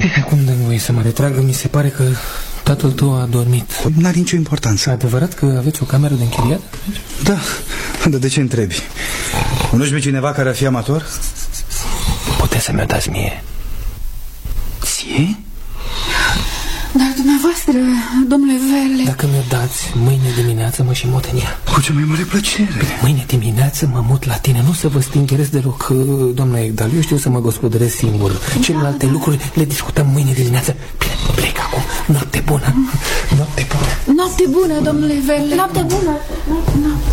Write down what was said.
Acum dă-mi voie să mă retrag. Mi se pare că tatăl tău a dormit. N-are nicio importanță. Adevărat că aveți o cameră de închiriat? Da, dar de ce întrebi? Cunoști pe cineva care ar fi amator? Puteți să mi-o dați mie. Ție? Dar dumneavoastră, domnule Verle... Dacă mi-o dați, mâine dimineață mă și mut în ea. Cu cea mai mare plăcere. Mâine dimineață mă mut la tine. Nu să vă stingeresc deloc, doamna Egdal. Eu știu să mă gospodăresc singur. Celelalte lucruri le discutăm mâine dimineață. Bine, plec acum. Noapte bună. Noapte bună. Noapte bună, domnule Verle. Noapte bună.